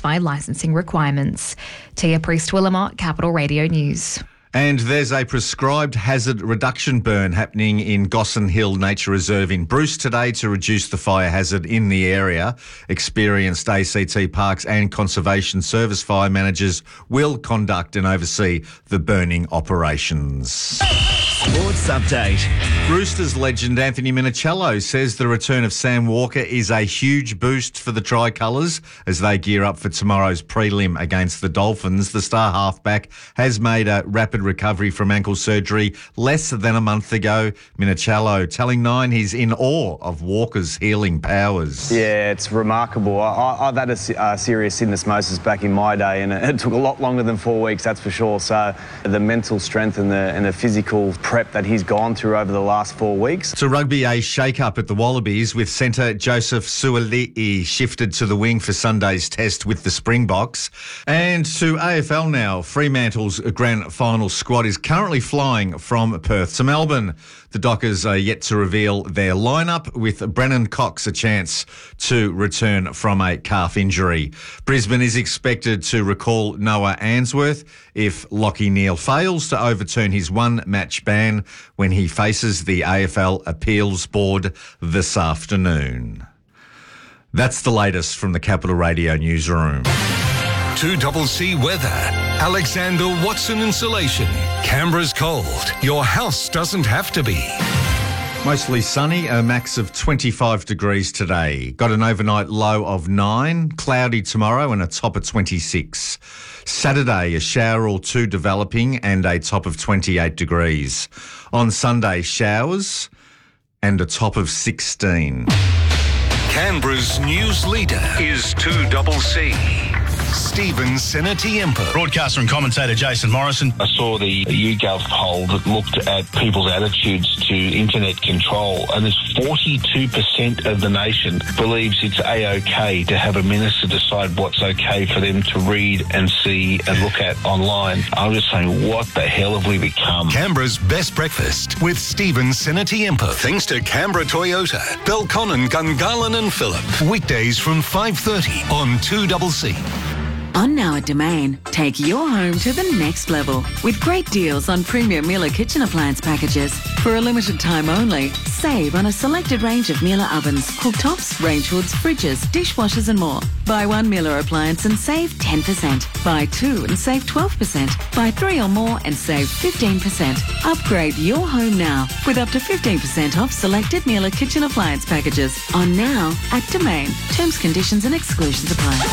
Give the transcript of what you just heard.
satisfy licensing requirements. Tia Priest-Willamot, Capital Radio News. And there's a prescribed hazard reduction burn happening in Gossan Hill Nature Reserve in Bruce today to reduce the fire hazard in the area. Experienced ACT Parks and Conservation Service fire managers will conduct and oversee the burning operations. Sports update. Roosters legend Anthony Minichiello says the return of Sam Walker is a huge boost for the Tricolours as they gear up for tomorrow's prelim against the Dolphins. The star halfback has made a rapid recovery from ankle surgery less than a month ago. Minichiello telling Nine he's in awe of Walker's healing powers. Yeah, it's remarkable. I've had a serious syndesmosis back in my day, and it took a lot longer than 4 weeks, that's for sure. So the mental strength and the physical prep that he's gone through over the last 4 weeks. To rugby, a shake-up at the Wallabies with centre Joseph Suali'i shifted to the wing for Sunday's test with the Springboks. And to AFL now, Fremantle's grand final squad is currently flying from Perth to Melbourne. The Dockers are yet to reveal their lineup, with Brennan Cox a chance to return from a calf injury. Brisbane is expected to recall Noah Answorth if Lachie Neale fails to overturn his one-match ban when he faces the AFL Appeals Board this afternoon. That's the latest from the Capital Radio newsroom. 2CC weather. Alexander Watson Insulation. Canberra's cold. Your house doesn't have to be. Mostly sunny, a max of 25 degrees today. Got an overnight low of 9, cloudy tomorrow and a top of 26. Saturday, a shower or two developing and a top of 28 degrees. On Sunday, showers and a top of 16. Canberra's news leader is 2CC. Stephen Senatiempo. Broadcaster and commentator Jason Morrison. I saw the YouGov poll that looked at people's attitudes to internet control, and there's 42% of the nation believes it's A-OK to have a minister decide what's okay for them to read and see and look at online. I'm just saying, what the hell have we become? Canberra's best breakfast with Stephen Senatiempo. Thanks to Canberra Toyota, Belconnen, Gungahlin and Phillip. Weekdays from 5:30 on 2CC. On Now at Domain, take your home to the next level with great deals on premium Miele kitchen appliance packages. For a limited time only, save on a selected range of Miele ovens, cooktops, range hoods, fridges, dishwashers and more. Buy one Miele appliance and save 10%. Buy two and save 12%. Buy three or more and save 15%. Upgrade your home now with up to 15% off selected Miele kitchen appliance packages. On Now at Domain. Terms, conditions and exclusions apply.